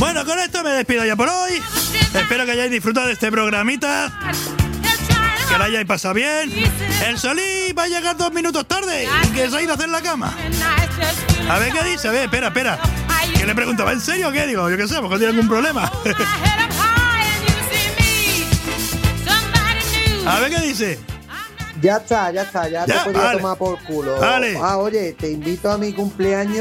Bueno, con esto me despido ya por hoy. Espero que hayáis disfrutado de este programita, que la hayáis pasado bien. El Solí va a llegar 2 minutos tarde y que se ha ido a hacer la cama. A ver qué dice, a ver, espera. Que le preguntaba, ¿en serio o qué? Digo, yo qué sé, porque tiene algún problema. A ver qué dice. Ya está, ya te podía vale. tomar por culo. Vale. Oye, te invito a mi cumpleaños